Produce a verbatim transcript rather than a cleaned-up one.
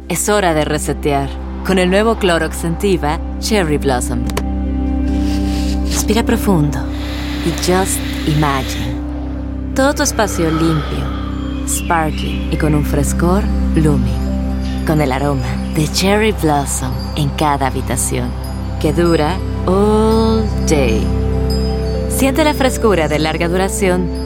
Es hora de resetear. Con el nuevo Clorox Scentiva Cherry Blossom. Respira profundo y just imagine. Todo tu espacio limpio, sparkly y con un frescor blooming. Con el aroma de Cherry Blossom en cada habitación, que dura all day. Siente la frescura de larga duración